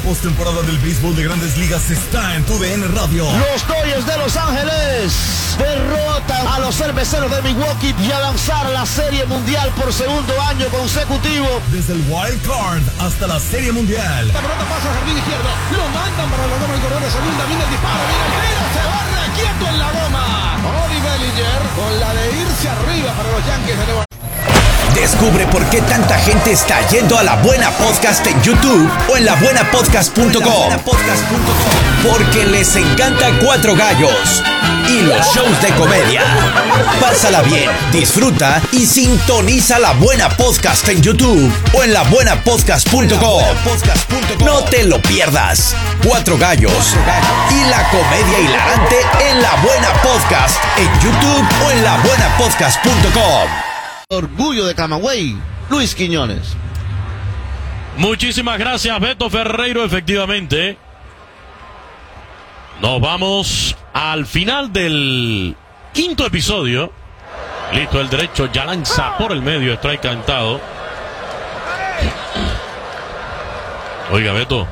postemporada del béisbol de Grandes Ligas está en TUDN Radio. Los Dodgers de Los Ángeles derrotan a los Cerveceros de Milwaukee y a lanzar la Serie Mundial por segundo año consecutivo. Desde el Wild Card hasta la Serie Mundial. La pelota pasa al jardín izquierdo, lo mandan para la goma del corredor de segunda, viene el disparo, viene el tiro, se va requieto en la goma. Cody Bellinger con la de irse arriba para los Yankees de Nueva York. Descubre por qué tanta gente está yendo a La Buena Podcast en YouTube o en labuenapodcast.com. Porque les encanta Cuatro Gallos y los shows de comedia. Pásala bien, disfruta y sintoniza La Buena Podcast en YouTube o en labuenapodcast.com. No te lo pierdas. Cuatro Gallos y la comedia hilarante en La Buena Podcast en YouTube o en labuenapodcast.com. Orgullo de Camagüey, Luis Quiñones. Muchísimas gracias, Beto Ferreiro. Efectivamente, nos vamos al final del quinto episodio. Listo, el derecho ya lanza por el medio, strike cantado. Oiga, Beto,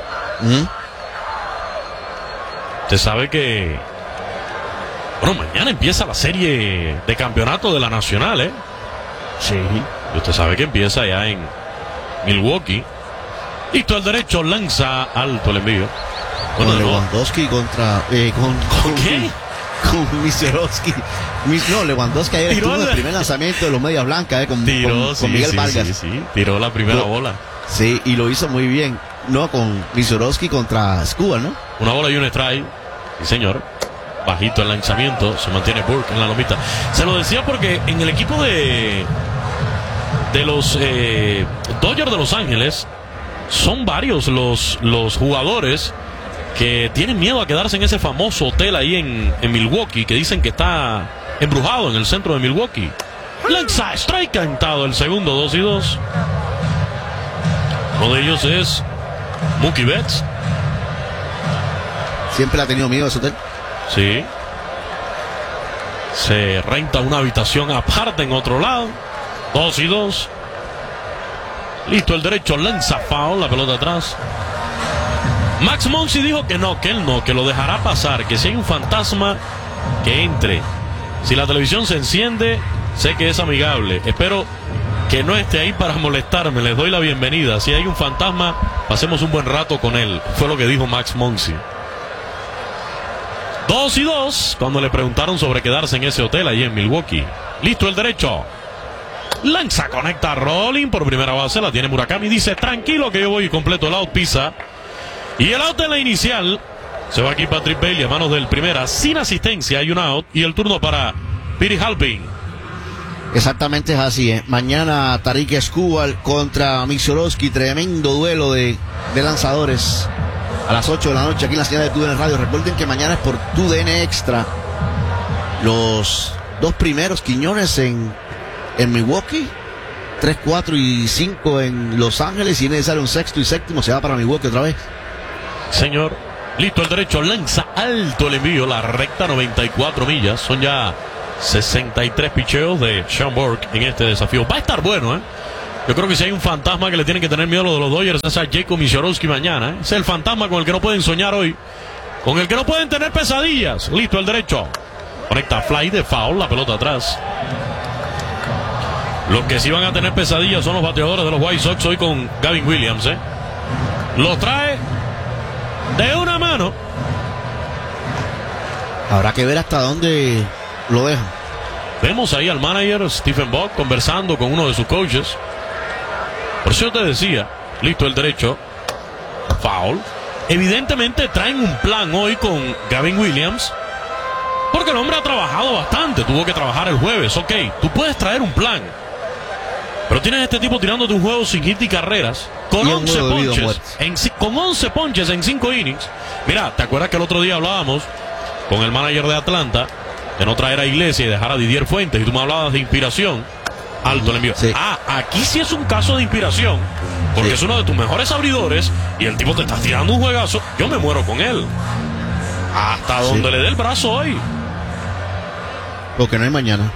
usted sabe que, bueno, mañana empieza la serie de campeonato de la Nacional, ¿eh? Sí. Y usted sabe que empieza ya en Milwaukee. Listo, el derecho lanza alto el envío. Bueno, Lewandowski contra... ¿Con qué? Con Miserovsky. No, Lewandowski ayer estuvo en el primer lanzamiento de los Medias Blancas con Miguel Vargas. Sí, tiró la primera bola. Sí, y lo hizo muy bien. No, con Miserovsky contra Escobar, ¿no? Una bola y un strike. Sí, señor. Bajito el lanzamiento, se mantiene Burke en la lomita. Se lo decía porque en el equipo de los Dodgers de Los Ángeles son varios los jugadores que tienen miedo a quedarse en ese famoso hotel ahí en Milwaukee, que dicen que está embrujado en el centro de Milwaukee. Lanza strike cantado el segundo, 2-2. Uno de ellos es Mookie Betts. Siempre ha tenido miedo a ese hotel. Sí. Se renta una habitación aparte en otro lado. 2-2. Listo, el derecho lanza foul, la pelota atrás. Max Muncy dijo que no, que lo dejará pasar, que si hay un fantasma, que entre. Si la televisión se enciende, sé que es amigable. Espero que no esté ahí para molestarme. Les doy la bienvenida. Si hay un fantasma, pasemos un buen rato con él. Fue lo que dijo Max Muncy. 2-2, cuando le preguntaron sobre quedarse en ese hotel allí en Milwaukee. Listo, el derecho. Lanza, conecta a Rolling por primera base, la tiene Murakami. Dice, tranquilo que yo voy completo el out, pisa. Y el out en la inicial. Se va aquí Patrick Bailey a manos del primera, sin asistencia, hay un out. Y el turno para Piri Halpin. Exactamente es así, ¿eh? Mañana Tarik Escobar contra Miserovsky, tremendo duelo de lanzadores. A las 8 de la noche aquí en la señal de TUDN Radio. Recuerden que mañana es por TUDN Extra. Los dos primeros, Quiñones en Milwaukee, 3, 4 y 5 en Los Ángeles, y es necesario un sexto y séptimo, se va para Milwaukee otra vez. Señor, listo el derecho, lanza alto el envío, la recta 94 millas, son ya 63 picheos de Sean Burke en este desafío. Va a estar bueno, ¿eh? Yo creo que si hay un fantasma que le tienen que tener miedo a los de los Dodgers, es a Jacob Miserovsky mañana, ¿eh? Es el fantasma con el que no pueden soñar hoy, con el que no pueden tener pesadillas. Listo el derecho, conecta fly de foul, la pelota atrás. Los que sí van a tener pesadillas son los bateadores de los White Sox hoy con Gavin Williams, ¿eh? Lo trae de una mano. Habrá que ver hasta dónde lo dejan. Vemos ahí al manager Stephen Buck conversando con uno de sus coaches. Por eso yo te decía, listo el derecho, foul. Evidentemente traen un plan hoy con Gavin Williams, porque el hombre ha trabajado bastante, tuvo que trabajar el jueves. Ok, tú puedes traer un plan, pero tienes a este tipo tirándote un juego sin hit y carreras, con 11 ponches, con 11 ponches en 5 innings. Mira, ¿te acuerdas que el otro día hablábamos con el manager de Atlanta de no traer a Iglesias y dejar a Didier Fuentes, y tú me hablabas de inspiración? Alto el envío. Sí. Aquí sí es un caso de inspiración, porque es uno de tus mejores abridores y el tipo te está tirando un juegazo. Yo me muero con él hasta donde le dé el brazo hoy. Porque no hay mañana.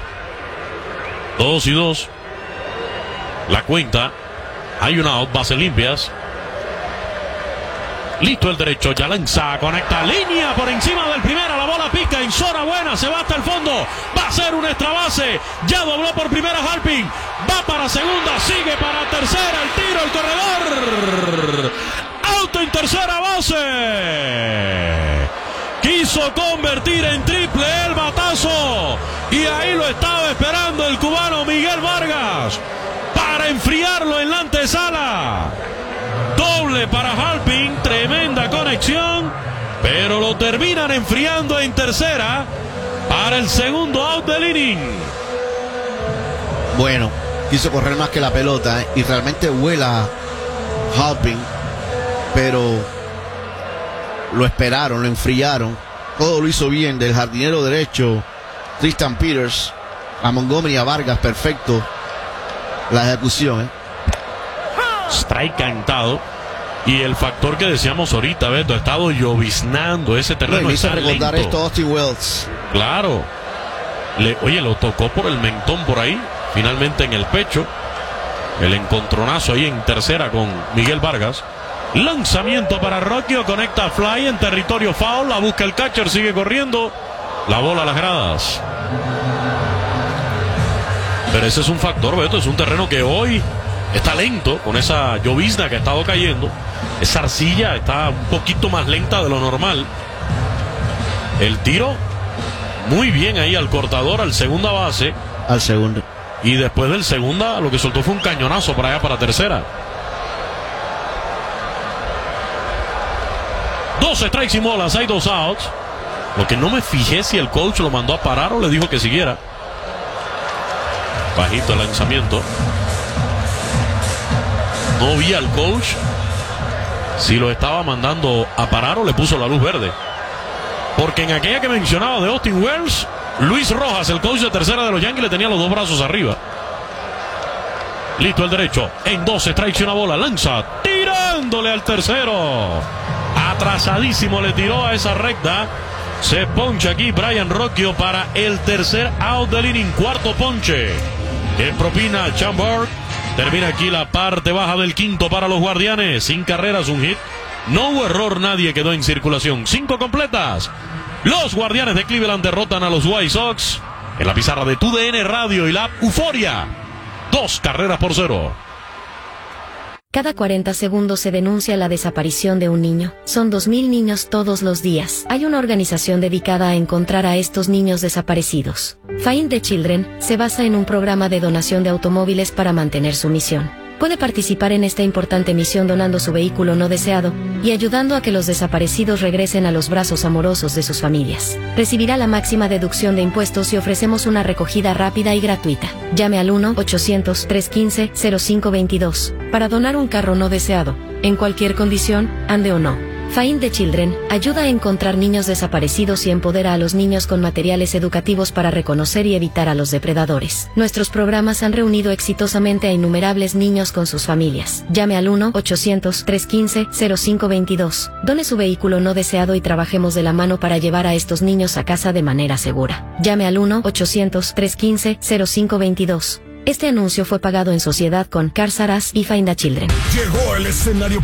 2-2. La cuenta. Hay una out, bases limpias. Listo el derecho, ya lanza, conecta línea por encima del primera, la bola pica en zona buena, se va hasta el fondo, va a ser un extra base, ya dobló por primera Halpin, va para segunda, sigue para tercera, el tiro, el corredor, out en tercera base, quiso convertir en triple el batazo, y ahí lo estaba esperando el cubano Miguel Vargas, para enfriarlo en la antesala. Doble para Halpin, tremenda conexión, pero lo terminan enfriando en tercera para el segundo out del inning. Bueno, quiso correr más que la pelota, y realmente vuela Halpin, pero lo esperaron, lo enfriaron. Todo lo hizo bien, del jardinero derecho Tristan Peters a Montgomery, a Vargas, perfecto la ejecución. Strike cantado. Y el factor que decíamos ahorita, Beto, ha estado lloviznando ese terreno. Me hizo está recordar lento. esto Austin Wells. Claro. Oye, lo tocó por el mentón por ahí, finalmente en el pecho. El encontronazo ahí en tercera con Miguel Vargas. Lanzamiento para Rocchio, conecta fly en territorio foul, la busca el catcher, sigue corriendo. La bola a las gradas. Pero ese es un factor, Beto, es un terreno que hoy está lento, con esa llovizna que ha estado cayendo. Esa arcilla está un poquito más lenta de lo normal. El tiro, muy bien ahí al cortador, al segunda base. Al segundo. Y después del segunda, lo que soltó fue un cañonazo para allá, para tercera. 2 strikes y bolas, hay 2 outs. Lo que no me fijé si el coach lo mandó a parar o le dijo que siguiera. Bajito el lanzamiento. No vi al coach si lo estaba mandando a parar o le puso la luz verde. Porque en aquella que mencionaba de Austin Wells, Luis Rojas, el coach de tercera de los Yankees, le tenía los 2 brazos arriba. Listo el derecho, en 2 strikes y una bola, lanza, tirándole al tercero. Atrasadísimo le tiró a esa recta. Se poncha aquí Brian Rocchio para el tercer out del inning, cuarto ponche. Que propina Chambord. Termina aquí la parte baja del quinto para los Guardianes. Sin carreras, un hit. No hubo error, nadie quedó en circulación. 5 completas. Los Guardianes de Cleveland derrotan a los White Sox en la pizarra de TUDN Radio y la Euforia. 2 carreras por 0. Cada 40 segundos se denuncia la desaparición de un niño. Son 2.000 niños todos los días. Hay una organización dedicada a encontrar a estos niños desaparecidos. Find the Children se basa en un programa de donación de automóviles para mantener su misión. Puede participar en esta importante misión donando su vehículo no deseado y ayudando a que los desaparecidos regresen a los brazos amorosos de sus familias. Recibirá la máxima deducción de impuestos y ofrecemos una recogida rápida y gratuita. Llame al 1-800-315-0522 para donar un carro no deseado, en cualquier condición, ande o no. Find the Children ayuda a encontrar niños desaparecidos y empodera a los niños con materiales educativos para reconocer y evitar a los depredadores. Nuestros programas han reunido exitosamente a innumerables niños con sus familias. Llame al 1-800-315-0522. Done su vehículo no deseado y trabajemos de la mano para llevar a estos niños a casa de manera segura. Llame al 1-800-315-0522. Este anuncio fue pagado en sociedad con Cars R Us y Find the Children. Llegó el escenario